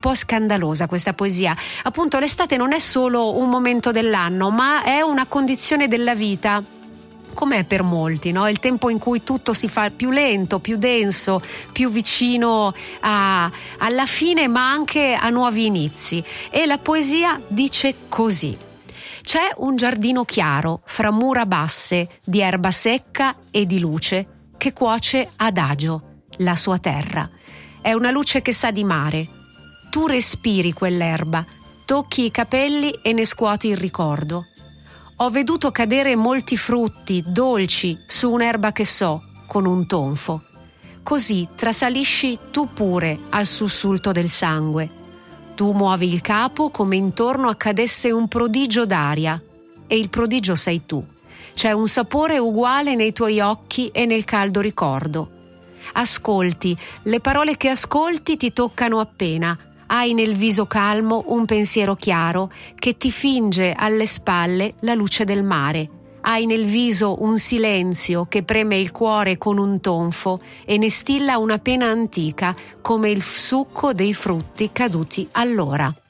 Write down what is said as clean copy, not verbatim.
po' scandalosa questa poesia. Appunto, l'estate non è solo un momento dell'anno, ma è una condizione della vita, come è per molti, no? Il tempo in cui tutto si fa più lento, più denso, più vicino alla fine, ma anche a nuovi inizi. E la poesia dice così: c'è un giardino chiaro fra mura basse di erba secca e di luce che cuoce adagio la sua terra. È una luce che sa di mare. Tu respiri quell'erba, tocchi i capelli e ne scuoti il ricordo. Ho veduto cadere molti frutti dolci su un'erba che so, con un tonfo. Così trasalisci tu pure al sussulto del sangue. Tu muovi il capo come intorno accadesse un prodigio d'aria. E il prodigio sei tu. C'è un sapore uguale nei tuoi occhi e nel caldo ricordo. Ascolti, le parole che ascolti ti toccano appena. Hai nel viso calmo un pensiero chiaro che ti finge alle spalle la luce del mare. Hai nel viso un silenzio che preme il cuore con un tonfo e ne stilla una pena antica come il succo dei frutti caduti allora.